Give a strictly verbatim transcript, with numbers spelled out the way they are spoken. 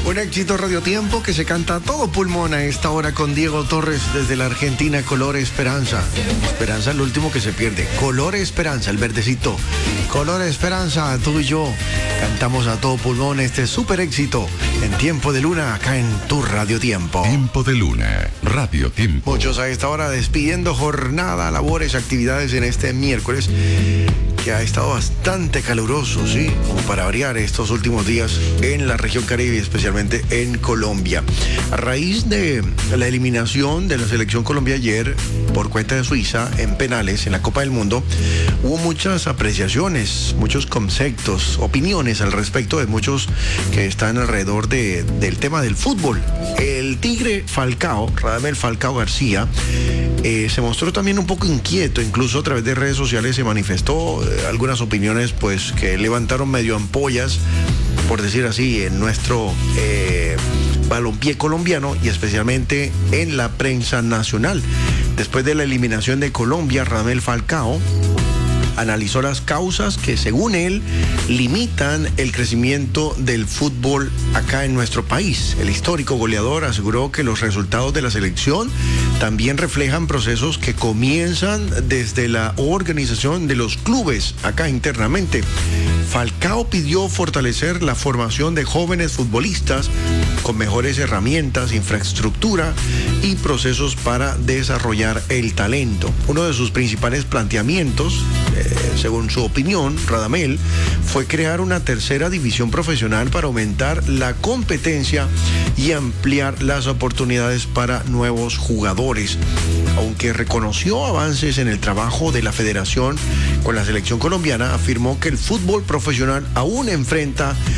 Un éxito radiotiempo que se canta a todo pulmón a esta hora con Diego Torres desde la Argentina, Color Esperanza. Esperanza, el último que se pierde. Color Esperanza, el verdecito. Color Esperanza, tú y yo cantamos a todo pulmón este súper éxito en Tiempo de Luna acá en tu Radiotiempo. Tiempo de Luna, Radiotiempo. Muchos a esta hora despidiendo jornada, labores, actividades en este miércoles que ha estado bastante caluroso, ¿sí? Como para variar estos últimos días en la región Caribe, especialmente en Colombia. A raíz de la eliminación de la selección Colombia ayer por cuenta de Suiza en penales en la Copa del Mundo, hubo muchas apreciaciones, muchos conceptos, opiniones al respecto de muchos que están alrededor de, del tema del fútbol. El Tigre Falcao, Radamel Falcao García, eh, se mostró también un poco inquieto, incluso a través de redes sociales se manifestó eh, algunas opiniones pues que levantaron medio ampollas, por decir así, en nuestro eh, balompié colombiano y especialmente en la prensa nacional. Después de la eliminación de Colombia, Radamel Falcao analizó las causas que, según él, limitan el crecimiento del fútbol acá en nuestro país. El histórico goleador aseguró que los resultados de la selección también reflejan procesos que comienzan desde la organización de los clubes acá internamente. Falcao pidió fortalecer la formación de jóvenes futbolistas con mejores herramientas, infraestructura y procesos para desarrollar el talento. Uno de sus principales planteamientos, eh, según su opinión, Radamel, fue crear una tercera división profesional para aumentar la competencia y ampliar las oportunidades para nuevos jugadores. Aunque reconoció avances en el trabajo de la federación con la selección colombiana, afirmó que el fútbol profesional aún enfrenta